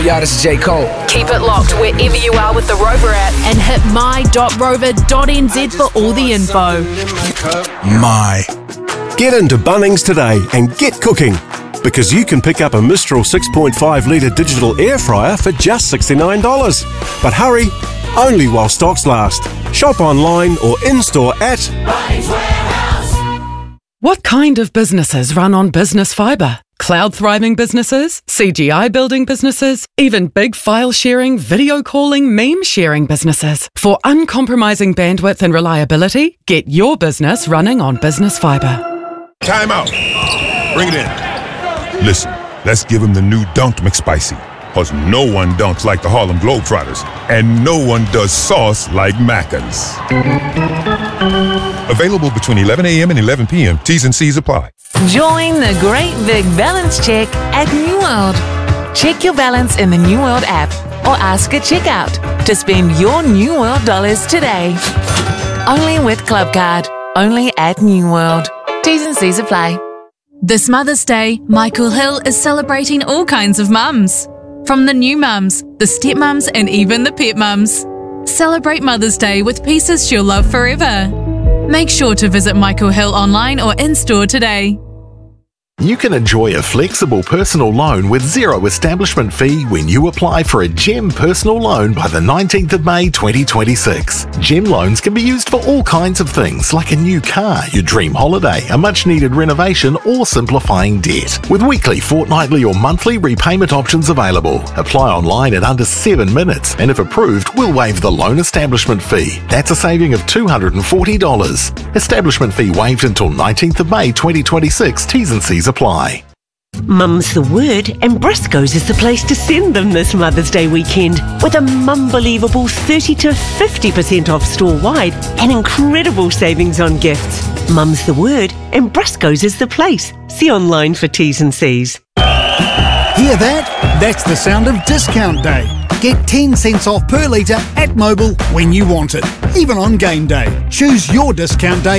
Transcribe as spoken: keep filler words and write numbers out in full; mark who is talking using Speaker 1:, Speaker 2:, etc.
Speaker 1: Yo, this is J. Cole.
Speaker 2: Keep it locked wherever you are with the Rover app and hit my dot rover dot n z for all the info.
Speaker 3: My. Get into Bunnings today and get cooking, because you can pick up a Mistral six point five litre digital air fryer for just sixty-nine dollars. But hurry, only while stocks last. Shop online or in-store at Bunnings Warehouse.
Speaker 4: What kind of businesses run on business fibre? Cloud thriving businesses, C G I building businesses, even big file sharing, video calling, meme sharing businesses. For uncompromising bandwidth and reliability, get your business running on business fibre.
Speaker 5: Time out. Bring it in. Listen, let's give him the new Dunked McSpicy. Cause no one dunks like the Harlem Globetrotters, and no one does sauce like Macca's. Available between eleven a.m. and eleven p.m. T's and C's apply.
Speaker 6: Join the Great Big Balance Check at New World. Check your balance in the New World app or ask at checkout to spend your New World dollars today. Only with Clubcard. Only at New World. T's and C's apply.
Speaker 7: This Mother's Day, Michael Hill is celebrating all kinds of mums. From the new mums, the stepmums, and even the pet mums. Celebrate Mother's Day with pieces she'll love forever. Make sure to visit Michael Hill online or in-store today.
Speaker 8: You can enjoy a flexible personal loan with zero establishment fee when you apply for a GEM personal loan by the nineteenth of May twenty twenty-six. GEM loans can be used for all kinds of things, like a new car, your dream holiday, a much-needed renovation, or simplifying debt. With weekly, fortnightly, or monthly repayment options available. Apply online in under seven minutes, and if approved, we'll waive the loan establishment fee. That's a saving of two hundred forty dollars. Establishment fee waived until nineteenth of May twenty twenty-six. T's and C's apply.
Speaker 9: Mum's the word, and Briscoe's is the place to send them this Mother's Day weekend, with a mum-believable thirty to fifty percent off store-wide and incredible savings on gifts. Mum's the word, and Briscoe's is the place. See online for T's and C's.
Speaker 10: Hear that? That's the sound of discount day. Get ten cents off per litre at Mobil when you want it, even on game day. Choose your discount day